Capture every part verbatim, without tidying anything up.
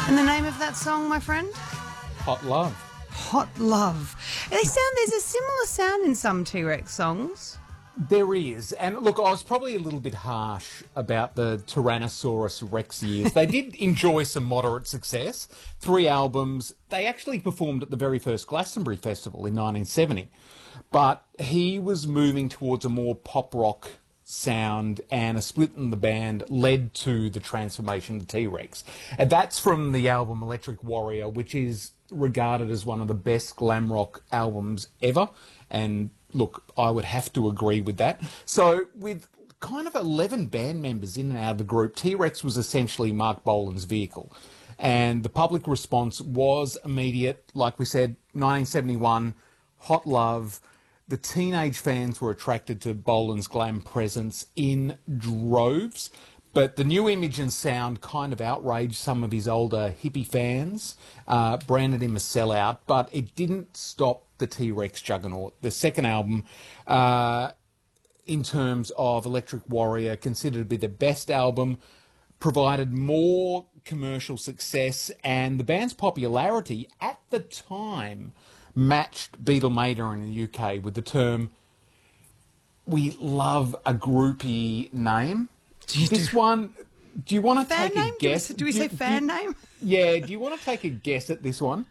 And the name of that song, my friend? Hot Love. Hot Love. They sound, there's a similar sound in some T-Rex songs. There is. And look, I was probably a little bit harsh about the Tyrannosaurus Rex years. They did enjoy some moderate success. Three albums. They actually performed at the very first Glastonbury Festival in nineteen seventy. But he was moving towards a more pop rock sound, and a split in the band led to the transformation to T-Rex. And that's from the album Electric Warrior, which is regarded as one of the best glam rock albums ever. And look, I would have to agree with that. So with kind of eleven band members in and out of the group, T-Rex was essentially Mark Bolan's vehicle. And the public response was immediate. Like we said, nineteen seventy-one, Hot Love. The teenage fans were attracted to Bolan's glam presence in droves. But the new image and sound kind of outraged some of his older hippie fans, uh, branded him a sellout, but it didn't stop the T-Rex juggernaut. The second album, uh, in terms of Electric Warrior, considered to be the best album, provided more commercial success, and the band's popularity at the time matched Beatlemania in the U K with the term, we love a groupie name. This one, do you want to Fan take name? a guess? Do we, do we say do, fan do, name? Yeah, do you want to take a guess at this one?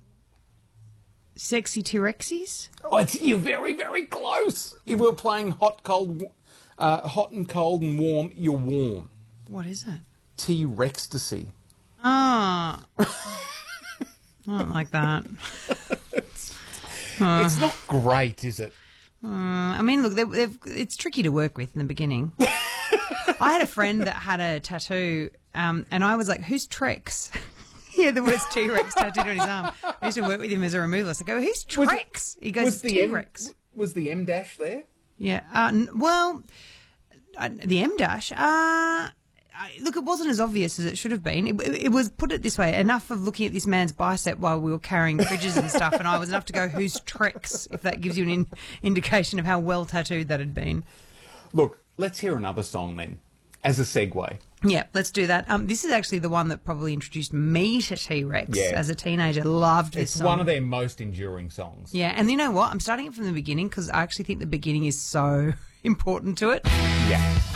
Sexy T-Rexies? Oh, it's, you're very, very close. If we were playing hot, cold, uh, hot and cold and warm, you're warm. What is it? T-Rextasy. Ah. I don't like that. Uh, it's not great, is it? Uh, I mean, look, they've, they've, it's tricky to work with in the beginning. I had a friend that had a tattoo, um, and I was like, who's Trex? He had the words T-Rex tattooed on his arm. I used to work with him as a removalist. I go, who's Trex? He goes, T-Rex. M, was the M dash there? Yeah. Uh, n- well, uh, the M dash. Uh, I, look, it wasn't as obvious as it should have been. It, it, it was, put it this way, enough of looking at this man's bicep while we were carrying fridges and stuff, and I was enough to go, who's Trex? If that gives you an in, indication of how well tattooed that had been. Look, let's hear another song then, as a segue. Yeah, let's do that. Um, this is actually the one that probably introduced me to T-Rex yeah. as a teenager. Loved this it's song. It's one of their most enduring songs. Yeah, and you know what? I'm starting it from the beginning because I actually think the beginning is so important to it. Yeah.